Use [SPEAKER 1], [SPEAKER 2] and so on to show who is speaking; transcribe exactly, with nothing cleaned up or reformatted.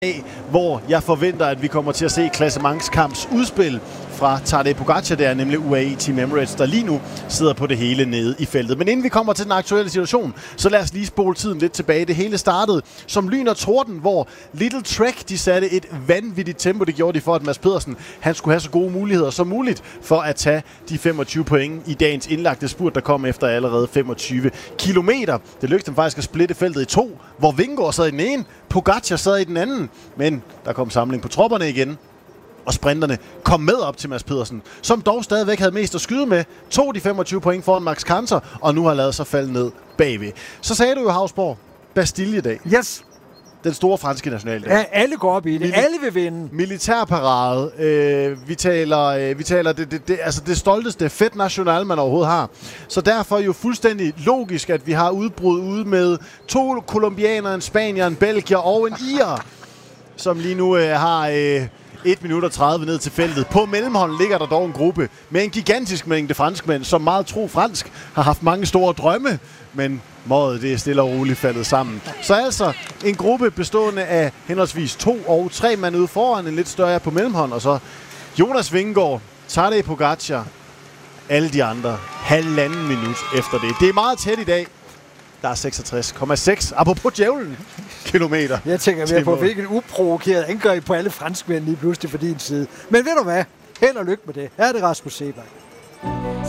[SPEAKER 1] hvor jeg forventer, at vi kommer til at se klassementskamps udspil fra Tadej Pogačar, der er nemlig U A E Team Emirates, der lige nu sidder på det hele nede i feltet. Men inden vi kommer til den aktuelle situation, så lad os lige spole tiden lidt tilbage. Det hele startede som lyn og torden, hvor Little Trek, de satte et vanvittigt tempo. Det gjorde de for, at Mads Pedersen han skulle have så gode muligheder som muligt for at tage de femogtyve point i dagens indlagte spurt, der kom efter allerede femogtyve kilometer. Det lykkedes dem faktisk at splitte feltet i to, hvor Vingegaard sad i den ene, Pogačar sad i den anden. Men der kom samling på tropperne igen, og sprinterne kom med op til Mads Pedersen, som dog stadigvæk havde mest at skyde med, tog de femogtyve point foran Max Kanter, og nu har lavet sig falde ned bagved. Så sagde du jo, Hausborg, Bastilledag.
[SPEAKER 2] Yes.
[SPEAKER 1] Den store franske nationaldag.
[SPEAKER 2] Ja, alle går op i det. Mil- alle vil vinde.
[SPEAKER 1] Militærparade. Øh, vi taler, øh, vi taler det, det, det, altså det stolteste Fête National, man overhovedet har. Så derfor er jo fuldstændig logisk, at vi har udbrud ude med to kolumbianere, en spanier, en belgier og en irer, som lige nu øh, har øh, et minut og tredive ned til feltet. På mellemhånden ligger der dog en gruppe med en gigantisk mængde franskmænd, som meget tro fransk har haft mange store drømme, men mådet det er stille og roligt faldet sammen. Så altså en gruppe bestående af henholdsvis to og tre mand ude foran, en lidt større på mellemhånd, og så Jonas Vingegaard, Tadej Pogačar, alle de andre halvanden minut efter det. Det er meget tæt i dag. Der er seksogtres komma seks, apropos djævlen, kilometer.
[SPEAKER 2] Jeg tænker mere på, hvilken uprovokeret angreb på alle franskmænd lige pludselig for din side. Men ved du hvad? Held og lykke med det. Her er det Rasmus Seebach.